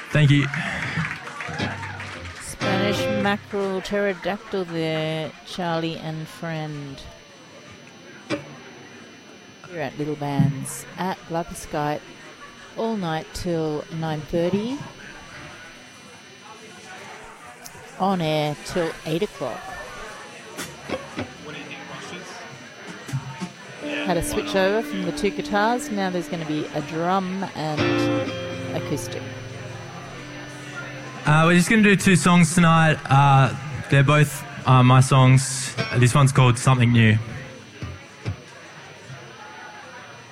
Thank you. Spanish mackerel pterodactyl there, Charlie and friend. You're at Little Bands at Blatherskite all night till 9:30. On air till 8 o'clock. Had a switch over from the two guitars. Now there's going to be a drum and acoustic. We're just going to do 2 songs tonight. They're both my songs. This one's called Something New.